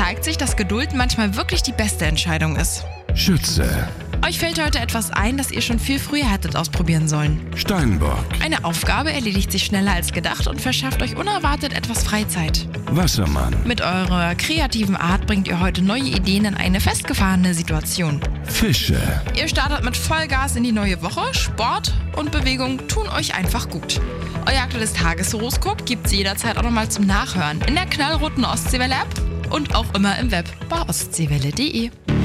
zeigt sich, dass Geduld manchmal wirklich die beste Entscheidung ist. Schütze. Euch fällt heute etwas ein, das ihr schon viel früher hättet ausprobieren sollen. Steinbock. Eine Aufgabe erledigt sich schneller als gedacht und verschafft euch unerwartet etwas Freizeit. Wassermann. Mit eurer kreativen Art bringt ihr heute neue Ideen in eine festgefahrene Situation. Fische. Ihr startet mit Vollgas in die neue Woche. Sport und Bewegung tun euch einfach gut. Euer aktuelles Tageshoroskop gibt's jederzeit auch nochmal zum Nachhören in der knallroten Ostseewelle-App und auch immer im Web bei ostseewelle.de.